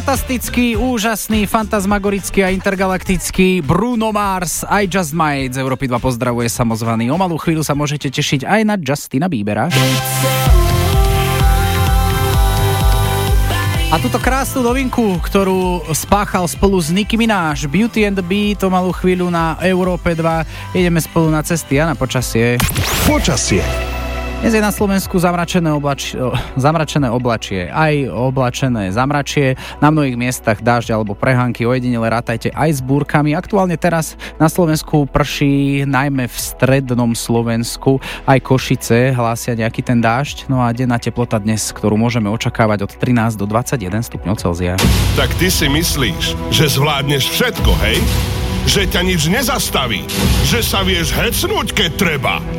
Fantastický, úžasný, fantasmagorický a intergalaktický Bruno Mars, I Just Might z Európy 2 pozdravuje samozvaný. O malú chvíľu sa môžete tešiť aj na Justina Biebera. A túto krásnu novinku, ktorú spáchal spolu s Nicki Minaj, Beauty and the Beat, o malú chvíľu na Európe 2. Ideme spolu na cesty a na počasie. Počasie. Dnes je na Slovensku zamračené oblačie, aj oblačené zamračie, na mnohých miestach dážď alebo prehánky, ojedinele rátajte aj s búrkami. Aktuálne teraz na Slovensku prší, najmä v strednom Slovensku, aj Košice hlásia nejaký ten dážď, no a denná teplota dnes, ktorú môžeme očakávať od 13 do 21 stupňov Celzia. Tak ty si myslíš, že zvládneš všetko, hej? Že ťa nič nezastaví, že sa vieš hecnúť, keď treba.